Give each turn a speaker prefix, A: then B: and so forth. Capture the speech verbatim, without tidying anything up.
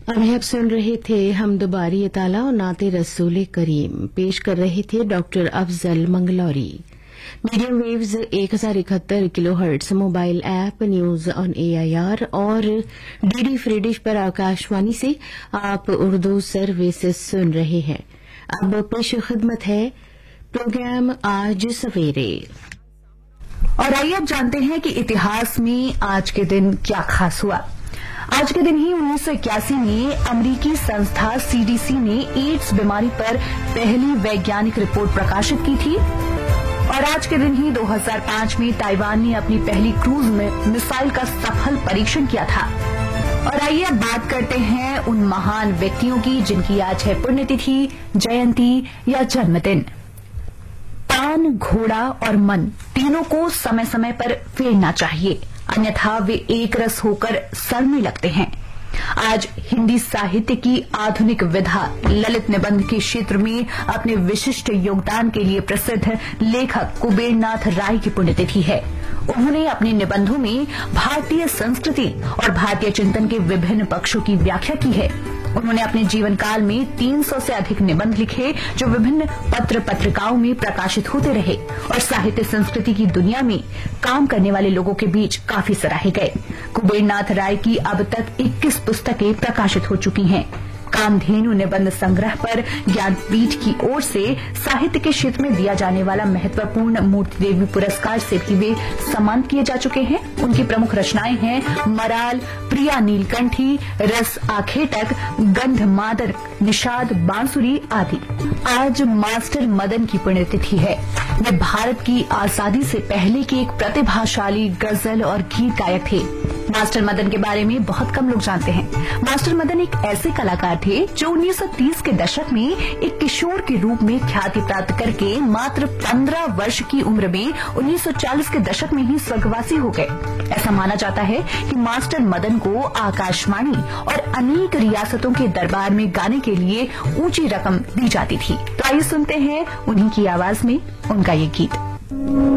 A: अभी आप सुन रहे थे हम दुबारी ताला और नाते रसूल करीम। पेश कर रहे थे डॉक्टर अफजल मंगलौरी। मीडियम वेव्स एक हजार इकहत्तर kilo hertz, mobile app news on AIR और डीडी फ्री डिश पर आकाशवाणी से आप उर्दू सर्विस सुन रहे हैं। अब पेश खिदमत है प्रोग्राम आज सवेरे।
B: और आइए अब जानते हैं कि इतिहास में आज के दिन क्या खास हुआ। आज के दिन ही उन्नीस सौ इक्यासी में अमेरिकी संस्था सीडीसी ने एड्स बीमारी पर पहली वैज्ञानिक रिपोर्ट प्रकाशित की थी। और आज के दिन ही दो हज़ार पाँच में ताइवान ने अपनी पहली क्रूज में मिसाइल का सफल परीक्षण किया था। और आइए अब बात करते हैं उन महान व्यक्तियों की जिनकी आज है पुण्यतिथि, जयंती या जन्मदिन। कान, घोड़ा और मन तीनों को समय समय पर फेरना चाहिए, अन्यथा वे एक रस होकर सड़ने लगते हैं। आज हिंदी साहित्य की आधुनिक विधा ललित निबंध के क्षेत्र में अपने विशिष्ट योगदान के लिए प्रसिद्ध लेखक कुबेरनाथ राय की पुण्यतिथि है। उन्होंने अपने निबंधों में भारतीय संस्कृति और भारतीय चिंतन के विभिन्न पक्षों की व्याख्या की है। उन्होंने अपने जीवन काल में तीन सौ से अधिक निबंध लिखे जो विभिन्न पत्र पत्रिकाओं में प्रकाशित होते रहे और साहित्य संस्कृति की दुनिया में काम करने वाले लोगों के बीच काफी सराहे गए। कुबेरनाथ राय की अब तक इक्कीस पुस्तकें प्रकाशित हो चुकी हैं। कामधेनु निबंध संग्रह पर ज्ञानपीठ की ओर से साहित्य के क्षेत्र में दिया जाने वाला महत्वपूर्ण मूर्ति देवी पुरस्कार से भी वे सम्मानित किए जा चुके हैं। उनकी प्रमुख रचनाएं हैं मराल, प्रिया नीलकंठी, रस आखेटक, गंध मादर, निषाद, बांसुरी आदि। आज मास्टर मदन की पुण्यतिथि है। वे भारत की आजादी से पहले के एक प्रतिभाशाली गजल और गीत गायक थे। मास्टर मदन के बारे में बहुत कम लोग जानते हैं। मास्टर मदन एक ऐसे कलाकार थे जो उन्नीस सौ तीस के दशक में एक किशोर के रूप में ख्याति प्राप्त करके मात्र पंद्रह वर्ष की उम्र में उन्नीस सौ चालीस के दशक में ही स्वर्गवासी हो गए। ऐसा माना जाता है कि मास्टर मदन को आकाशवाणी और अनेक रियासतों के दरबार में गाने के लिए ऊंची रकम दी जाती थी। तो आइए सुनते हैं उन्हीं की आवाज में उनका ये गीत।